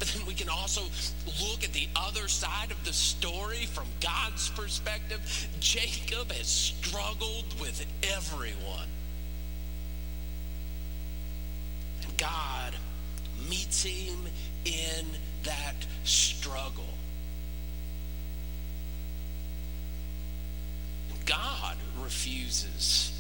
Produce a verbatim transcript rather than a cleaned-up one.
But then we can also look at the other side of the story from God's perspective. Jacob has struggled with everyone. And God meets him in that struggle. God refuses